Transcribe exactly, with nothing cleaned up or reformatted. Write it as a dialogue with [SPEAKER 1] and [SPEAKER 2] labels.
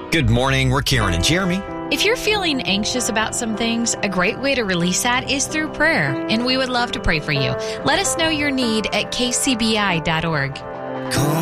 [SPEAKER 1] Good morning. We're Karen and Jeremy.
[SPEAKER 2] If you're feeling anxious about some things, a great way to release that is through prayer, and we would love to pray for you. Let us know your need at k c b i dot org.